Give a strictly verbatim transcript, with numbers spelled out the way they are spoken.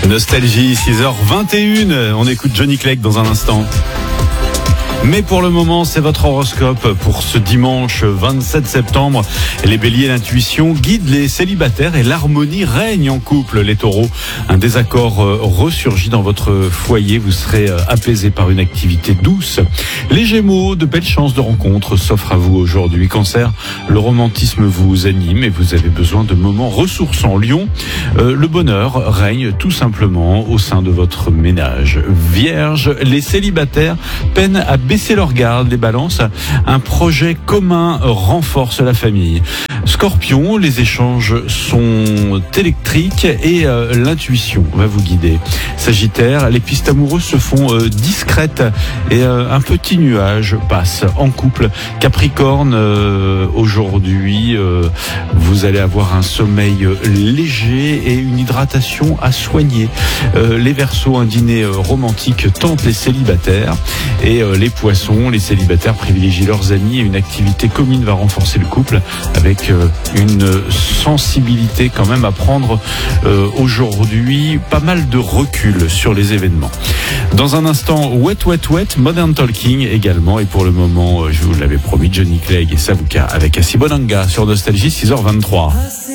Nostalgie, six heures vingt et une. On écoute Johnny Clegg dans un instant. Mais pour le moment, c'est votre horoscope pour ce dimanche vingt-sept septembre. Les béliers, l'intuition guide les célibataires et l'harmonie règne en couple. Les taureaux, un désaccord ressurgit dans votre foyer. Vous serez apaisés par une activité douce. Les gémeaux, de belles chances de rencontres s'offrent à vous aujourd'hui. Cancer, le romantisme vous anime et vous avez besoin de moments ressourçants. Lion, euh, le bonheur règne tout simplement au sein de votre ménage. Vierge, les célibataires peinent à baisser leur garde. Les balances, un projet commun renforce la famille. Scorpion, les échanges sont électriques et euh, l'intuition va vous guider. Sagittaire, les pistes amoureuses se font euh, discrètes et euh, un petit nuage passe en couple. Capricorne, euh, aujourd'hui, euh, vous allez avoir un sommeil léger et une hydratation à soigner. Euh, les Verseaux, un dîner euh, romantique tente les célibataires. Et euh, les Poissons, les célibataires privilégient leurs amis et une activité commune va renforcer le couple avec euh, une sensibilité quand même à prendre euh, aujourd'hui, pas mal de recul sur les événements. Dans un instant, Wet Wet Wet, Modern Talking également. Et pour le moment, je vous l'avais promis, Johnny Clegg et Savuka avec Asibonanga sur Nostalgie, six heures vingt-trois.